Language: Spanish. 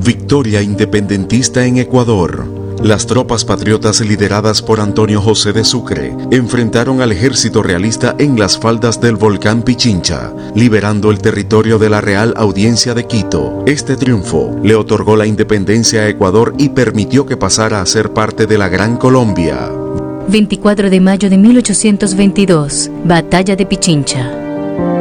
Victoria independentista en Ecuador. Las tropas patriotas lideradas por Antonio José de Sucre enfrentaron al ejército realista en las faldas del volcán Pichincha, liberando el territorio de la Real Audiencia de Quito. Este triunfo le otorgó la independencia a Ecuador y permitió que pasara a ser parte de la Gran Colombia. 24 de mayo de 1822, Batalla de Pichincha.